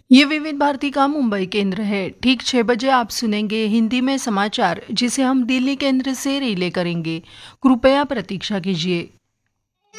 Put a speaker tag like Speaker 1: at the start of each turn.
Speaker 1: ये विविध भारती का मुंबई केंद्र है। ठीक 6 बजे आप सुनेंगे हिंदी में समाचार, जिसे हम दिल्ली केंद्र से रिले करेंगे। कृपया प्रतीक्षा कीजिए।